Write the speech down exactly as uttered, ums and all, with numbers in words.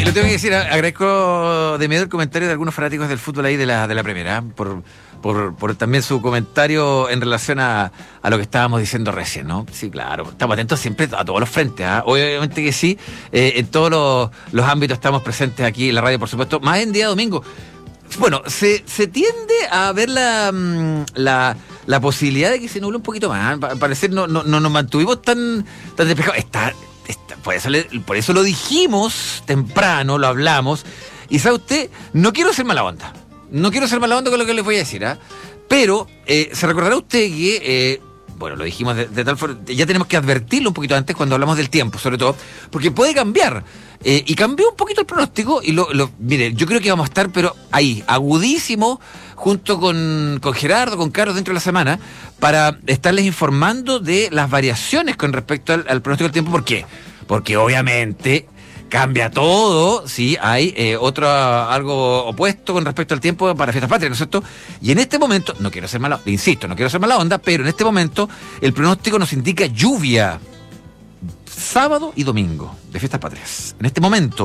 lo tengo que decir, agradezco de medio el comentario de algunos fanáticos del fútbol ahí de la, de la Primera, por, por, por también su comentario en relación a, a lo que estábamos diciendo recién, ¿no? Sí, claro, estamos atentos siempre a todos los frentes, ¿eh? Obviamente que sí, eh, en todos los, los ámbitos estamos presentes aquí en la radio, por supuesto, más en día domingo. Bueno, se, se tiende a ver la, la, la posibilidad de que se nuble un poquito más. Al parecer no, no, no nos mantuvimos tan, tan despejados. Está, está, por, eso le, por eso lo dijimos temprano, lo hablamos. Y sabe usted, no quiero ser mala onda. No quiero ser mala onda con lo que les voy a decir, ¿eh? Pero eh, se recordará usted que... Eh, bueno, lo dijimos de, de tal forma, ya tenemos que advertirlo un poquito antes cuando hablamos del tiempo, sobre todo, porque puede cambiar. Eh, y cambió un poquito el pronóstico y lo, lo mire, yo creo que vamos a estar, pero ahí, agudísimo, junto con, con Gerardo, con Carlos, dentro de la semana, para estarles informando de las variaciones con respecto al, al pronóstico del tiempo. ¿Por qué? Porque obviamente cambia todo, sí, hay eh, otro algo opuesto con respecto al tiempo para Fiestas Patrias, ¿no es cierto? Y en este momento, no quiero ser mala, insisto, no quiero ser mala onda, pero en este momento el pronóstico nos indica lluvia sábado y domingo de Fiestas Patrias. En este momento